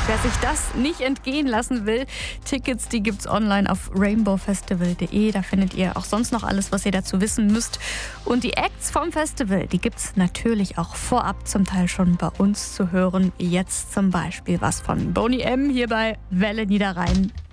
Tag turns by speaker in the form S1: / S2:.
S1: Wer sich das nicht entgehen lassen will, Tickets, die gibt's online auf rainbowfestival.de. Da findet ihr auch sonst noch alles, was ihr dazu wissen müsst. Und die Acts vom Festival, die gibt's natürlich auch vorab zum Teil schon bei uns zu hören. Jetzt zum Beispiel was von Boney M. hier bei Welle Niederrhein.